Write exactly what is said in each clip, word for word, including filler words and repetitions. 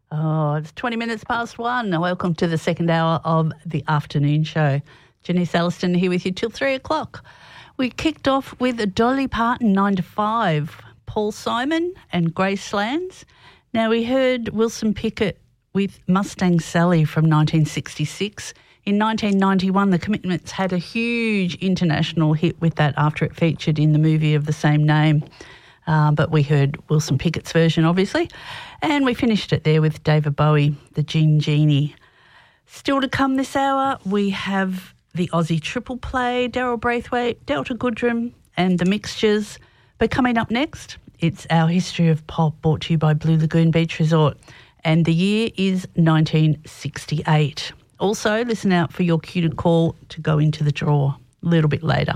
Oh, it's twenty minutes past one. Welcome to the second hour of the afternoon show. Janice Alliston here with you till three o'clock. We kicked off with Dolly Parton, nine to five, Paul Simon and Gracelands. Now, we heard Wilson Pickett with Mustang Sally from nineteen sixty-six. In nineteen ninety-one, the Commitments had a huge international hit with that after it featured in the movie of the same name. Uh, but we heard Wilson Pickett's version, obviously. And we finished it there with David Bowie, the Gin Genie. Still to come this hour, we have the Aussie Triple Play, Daryl Braithwaite, Delta Goodrum and the Mixtures. But coming up next, it's our History of Pop, brought to you by Blue Lagoon Beach Resort. And the year is nineteen sixty-eight. Also, listen out for your cue to call to go into the draw a little bit later.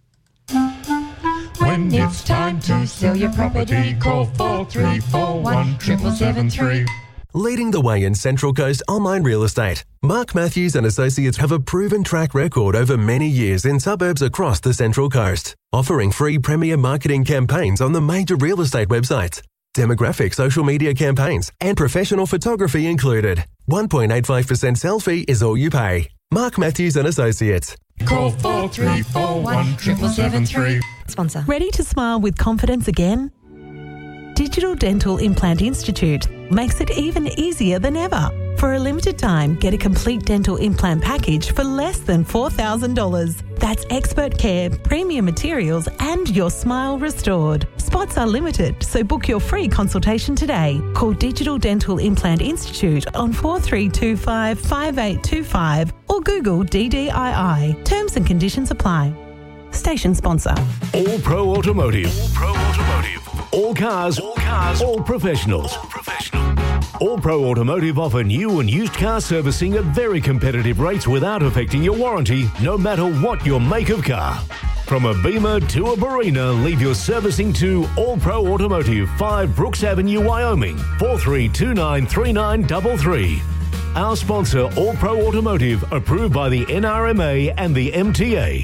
When it's time to sell your property, call four three four one, seven seven three. Leading the way in Central Coast online real estate, Mark Matthews and Associates have a proven track record over many years in suburbs across the Central Coast, offering free premier marketing campaigns on the major real estate websites, demographic social media campaigns, and professional photography included. one point eight five percent sell fee is all you pay. Mark Matthews and Associates. Call four three four one, seven seven three. Sponsor. Ready to smile with confidence again? Digital Dental Implant Institute makes it even easier than ever. For a limited time, get a complete dental implant package for less than four thousand dollars. That's expert care, premium materials, and your smile restored. Spots are limited, so book your free consultation today. Call Digital Dental Implant Institute on four three two five, five eight two five or Google D D I I. Terms and conditions apply. Station sponsor. All Pro Automotive. All Pro Automotive. All cars. All cars. All professionals. All professional. All Pro Automotive offer new and used car servicing at very competitive rates without affecting your warranty, no matter what your make of car. From a Beamer to a Barina, leave your servicing to All Pro Automotive, five Brooks Avenue, Wyoming, four three two nine, three nine three three. Our sponsor, All Pro Automotive, approved by the N R M A and the M T A.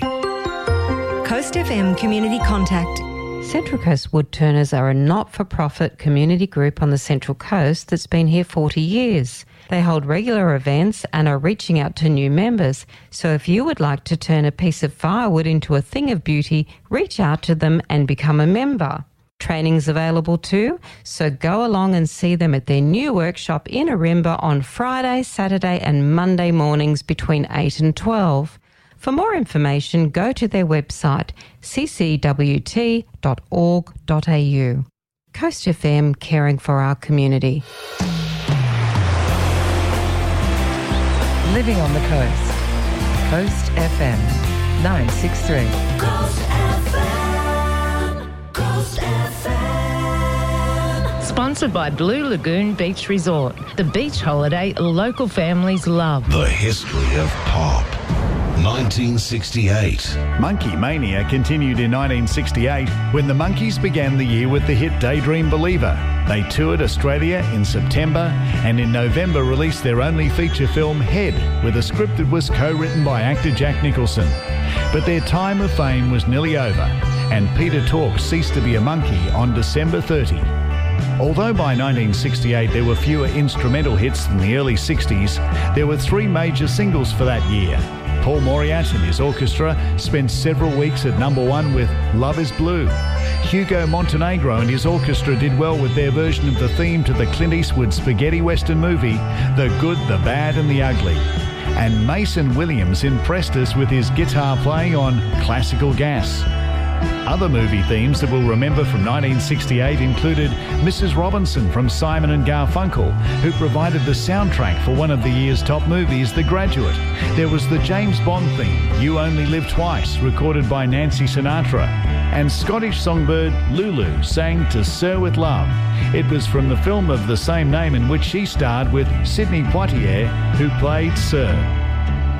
Coast F M Community Contact. Central Coast Woodturners are a not-for-profit community group on the Central Coast that's been here forty years. They hold regular events and are reaching out to new members. So if you would like to turn a piece of firewood into a thing of beauty, reach out to them and become a member. Training's available too, so go along and see them at their new workshop in Arimba on Friday, Saturday and Monday mornings between eight and twelve. For more information, go to their website, c c w t dot org dot a u. Coast F M, caring for our community. Living on the coast. Coast F M, nine six three. Coast F M. Coast F M. Sponsored by Blue Lagoon Beach Resort, the beach holiday local families love. The history of pop. nineteen sixty-eight. Monkey Mania continued in nineteen sixty-eight when the Monkees began the year with the hit Daydream Believer. They toured Australia in September and in November released their only feature film Head, with a script that was co-written by actor Jack Nicholson. But their time of fame was nearly over and Peter Tork ceased to be a monkey on December thirtieth. Although by nineteen sixty-eight there were fewer instrumental hits than the early sixties, there were three major singles for that year. Paul Moriat and his orchestra spent several weeks at number one with Love is Blue. Hugo Montenegro and his orchestra did well with their version of the theme to the Clint Eastwood spaghetti western movie, The Good, the Bad and the Ugly. And Mason Williams impressed us with his guitar playing on Classical Gas. Other movie themes that we'll remember from nineteen sixty-eight included Missus Robinson from Simon and Garfunkel, who provided the soundtrack for one of the year's top movies, The Graduate. There was the James Bond theme, You Only Live Twice, recorded by Nancy Sinatra. And Scottish songbird Lulu sang To Sir with Love. It was from the film of the same name in which she starred with Sidney Poitier, who played Sir.